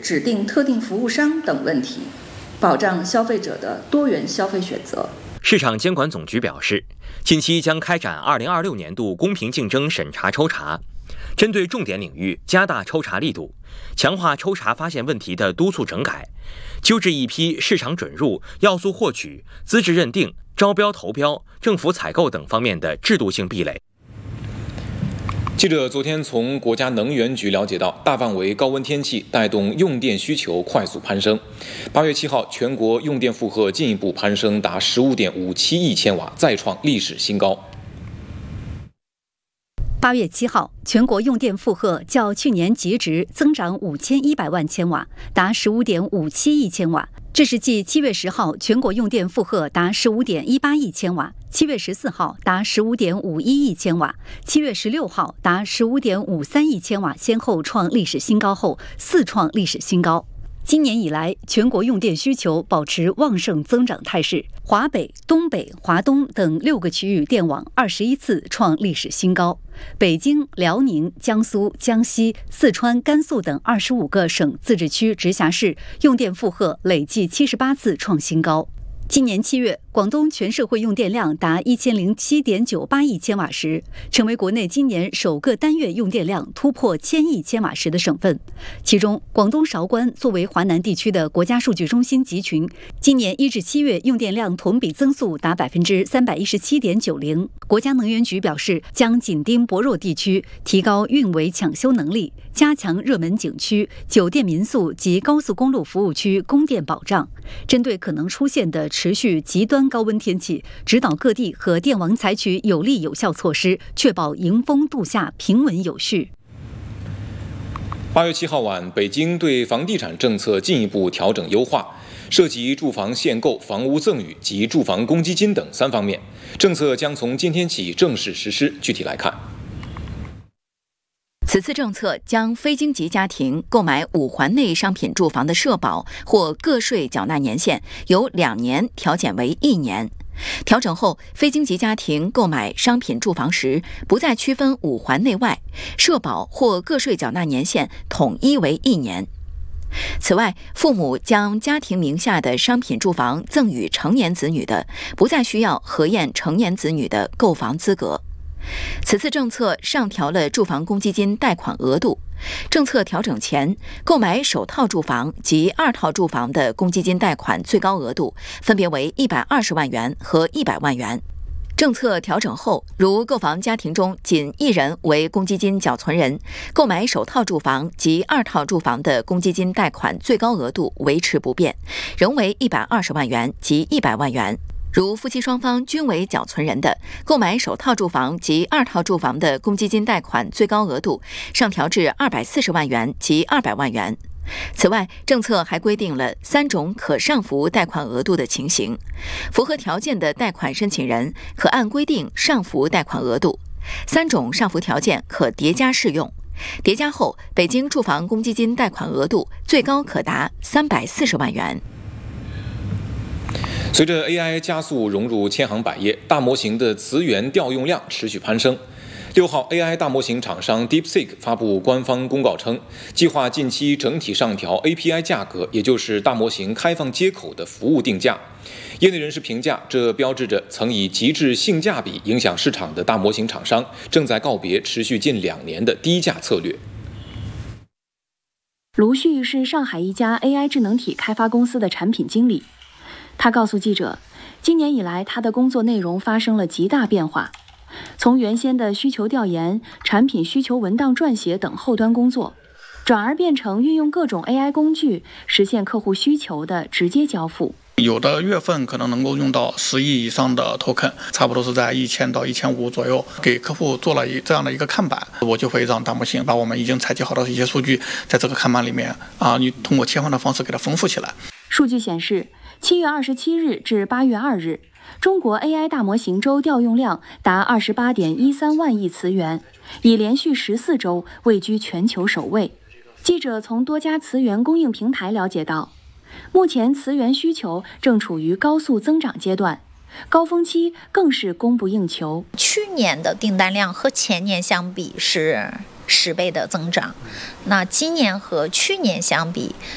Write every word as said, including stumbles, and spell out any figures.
指定特定服务商等问题，保障消费者的多元消费选择。 市场监管总局表示，近期将开展二零二六年度公平竞争审查抽查，针对重点领域加大抽查力度，强化抽查发现问题的督促整改，纠治一批市场准入、要素获取、资质认定、招标投标、政府采购等方面的制度性壁垒。 记者昨天从国家能源局了解到，大范围高温天气带动用电需求快速攀升。八月七号，全国用电负荷进一步攀升达十五点五七亿千瓦，再创历史新高。 八月七号，全国用电负荷较去年极值增长五千一百万千瓦，达十五点五七亿千瓦。这是继七月十号全国用电负荷达十五点一八亿千瓦，七月十四号达十五点五一亿千瓦，七月十六号达十五点五三亿千瓦，先后创历史新高后，四创历史新高。今年以来，全国用电需求保持旺盛增长态势，华北、东北、华东等六个区域电网二十一次创历史新高，北京、辽宁、江苏、江西、四川、甘肃等二十五个省、自治区、直辖市用电负荷累计七十八次创新高。今年七月，广东全社会用电量达一千零七点九八亿千瓦时，成为国内今年首个单月用电量突破千亿千瓦时的省份。其中，广东韶关作为华南地区的国家数据中心集群，今年一至七月用电量同比增速达百分之三百一十七点九零。国家能源局表示，将紧盯薄弱地区，提高运维抢修能力，加强热门景区、酒店民宿及高速公路服务区供电保障。针对可能出现的持续极端高温天气，指导各地和电网采取有力有效措施，确保迎峰度夏平稳有序。 八月七号晚，北京对房地产政策进一步调整优化，涉及住房限购、房屋赠与及住房公积金等三方面，政策将从今天起正式实施。具体来看， 此次政策将非京籍家庭购买五环内商品住房的社保或个税缴纳年限由两年调减为一年。调整后，非京籍家庭购买商品住房时不再区分五环内外，社保或个税缴纳年限统一为一年。此外，父母将家庭名下的商品住房赠与成年子女的，不再需要核验成年子女的购房资格。此次政策上调了住房公积金贷款额度。政策调整前，购买首套住房及二套住房的公积金贷款最高额度分别为一百二十万元和一百万元。政策调整后，如购房家庭中仅一人为公积金缴存人，购买首套住房及二套住房的公积金贷款最高额度维持不变，仍为一百二十万元及一百万元。如夫妻双方均为缴存人的，购买首套住房及二套住房的公积金贷款最高额度上调至二百四十万元及二百万元。此外，政策还规定了三种可上浮贷款额度的情形，符合条件的贷款申请人可按规定上浮贷款额度，三种上浮条件可叠加适用。叠加后，北京住房公积金贷款额度最高可达三百四十万元。 随着 A I 加速融入千行百业，大模型的词源调用量持续攀升。六号 ，A I 大模型厂商 DeepSeek 发布官方公告称，计划近期整体上调 A P I 价格，也就是大模型开放接口的服务定价。业内人士评价，这标志着曾以极致性价比影响市场的大模型厂商正在告别持续近两年的低价策略。 卢旭是上海一家 A I 智能体开发公司的产品经理。他告诉记者，今年以来，他的工作内容发生了极大变化，从原先的需求调研、产品需求文档撰写等后端工作，转而变成运用各种 A I 工具实现客户需求的直接交付。 有的月份可能能够用到十亿以上的 token， 差不多是在一千到一千五左右，给客户做了一这样的一个看板，我就会让大模型把我们已经采集好的一些数据，在这个看板里面啊，你通过切换的方式给它丰富起来。 数据显示，七月二十七日至八月二日，中国 A I 大模型周调用量达二十八点一三万亿词元，已连续十四周位居全球首位。记者从多家词源供应平台了解到，目前词源需求正处于高速增长阶段，高峰期更是供不应求。 去年的订单量和前年相比是十倍的增长，那今年和去年相比